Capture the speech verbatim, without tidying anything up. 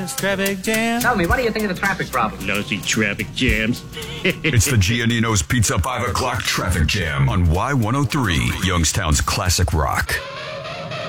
Youngstown's traffic jam. Tell me, what do you think of the traffic problem? Lousy traffic jams. It's the Giannino's Pizza five o'clock traffic jam on Y one oh three, Youngstown's classic rock.